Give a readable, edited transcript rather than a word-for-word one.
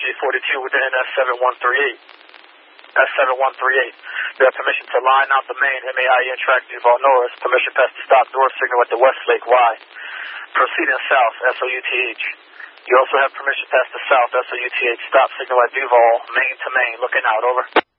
RJ42 within S7138. S7138. You have permission to line out the main MAIN track Duval Norris. Permission past the stop door signal at the Westlake Y. Proceeding south, SOUTH. You also have permission past the south, SOUTH stop signal at Duval, main to main. Looking out, over.